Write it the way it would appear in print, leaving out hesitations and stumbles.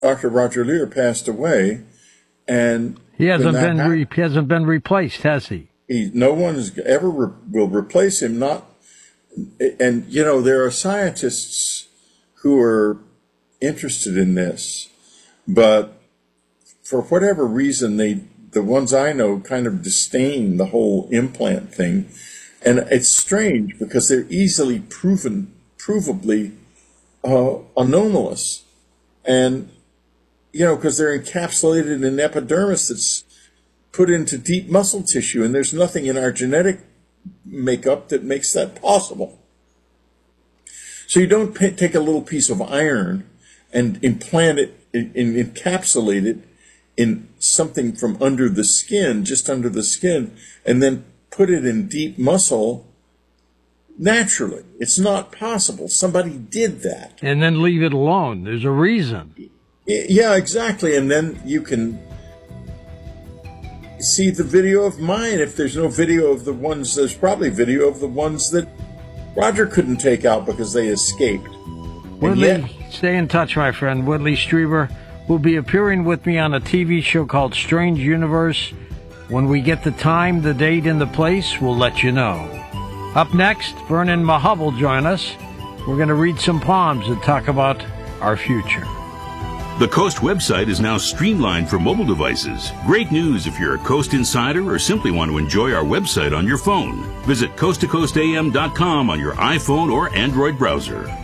Dr. Roger Leir passed away, and he hasn't been replaced, has he? No one will replace him. And there are scientists who are interested in this, but for whatever reason, the ones I know kind of disdain the whole implant thing, and it's strange because they're easily provably anomalous, and because they're encapsulated in epidermis that's put into deep muscle tissue, and there's nothing in our genetic makeup that makes that possible. So you don't take a little piece of iron and implant it and encapsulate it in something from under the skin, just under the skin, and then put it in deep muscle naturally. It's not possible. Somebody did that. And then leave it alone. There's a reason. Yeah, exactly. And then you can see the video of mine. If there's no video of the ones, there's probably video of the ones that Roger couldn't take out because they escaped. Whitley, stay in touch, my friend. Whitley Strieber will be appearing with me on a TV show called Strange Universe. When we get the time, the date, and the place, we'll let you know. Up next, Vernon Mahub will join us. We're going to read some poems and talk about our future. The Coast website is now streamlined for mobile devices. Great news if you're a Coast insider or simply want to enjoy our website on your phone. Visit coasttocoastam.com on your iPhone or Android browser.